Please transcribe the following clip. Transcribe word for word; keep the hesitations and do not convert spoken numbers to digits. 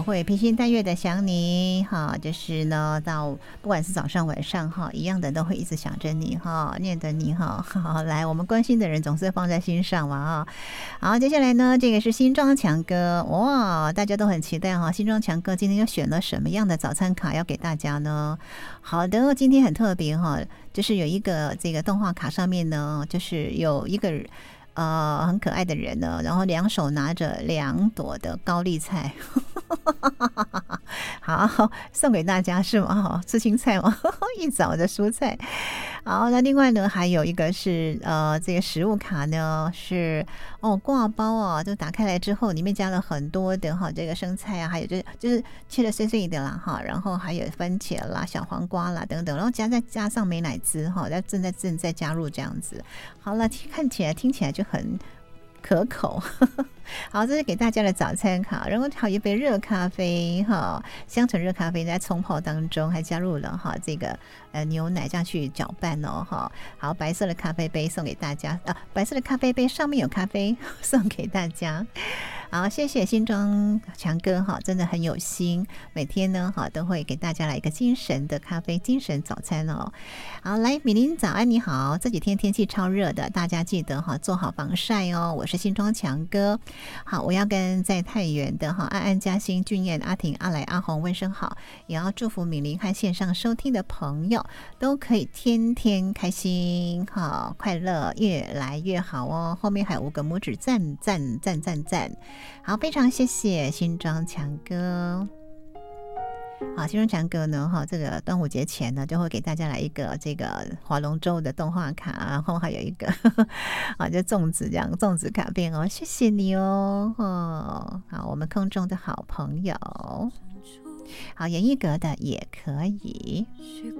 我会披星戴月的想你哈，就是呢，到不管是早上晚上哈，一样的都会一直想着你哈，念着你哈。好，来，我们关心的人总是放在心上嘛啊。好，接下来呢，这个是新庄强哥哇，大家都很期待哈。新庄强哥今天又选了什么样的早餐卡要给大家呢？好的，今天很特别哈，就是有一个这个动画卡上面呢，就是有一个。呃，很可爱的人呢，然后两手拿着两朵的高丽菜，好送给大家是吗？吃青菜吗？一早的蔬菜。好，那另外呢，还有一个是呃，这个食物卡呢是哦挂包啊，就打开来之后，里面加了很多的哈，这个生菜啊，还有就是就是切的碎碎的啦哈，然后还有番茄啦、小黄瓜啦等等，然后加再加上美乃滋哈，再正在正在加入这样子。好了，看起来听起来就很可口。好，这是给大家的早餐卡，然后还有一杯热咖啡哈，香醇热咖啡在冲泡当中，还加入了哈这个呃牛奶这样去搅拌哦哈。好，白色的咖啡杯送给大家啊，白色的咖啡杯上面有咖啡送给大家。好，谢谢新庄强哥哈，真的很有心，每天呢哈都会给大家来一个精神的咖啡，精神早餐哦。好，来米林早安，你好，这几天天气超热的，大家记得哈做好防晒哦。我是新庄强哥。好，我要跟在太原的哈安安、嘉欣、俊彦、阿婷、阿来、阿红问声好，也要祝福敏玲和线上收听的朋友都可以天天开心哈，快乐越来越好哦。后面还有五个拇指，赞赞赞赞赞。好，非常谢谢新庄强哥。好，新庄强哥呢哈，这个端午节前呢就会给大家来一个这个划龙舟的动画卡，然后还有一个啊就粽子这样粽子卡片哦，谢谢你哦。哦，好，我们空中的好朋友，好，演艺格的也可以。